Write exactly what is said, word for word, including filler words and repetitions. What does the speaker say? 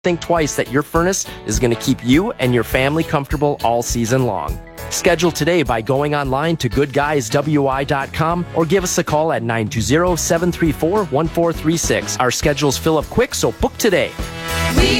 think twice that your furnace is going to keep you and your family comfortable all season long. Schedule today by going online to good guys w i dot com or give us a call at nine two zero, seven three four, one four three six. Our schedules fill up quick, so book today. We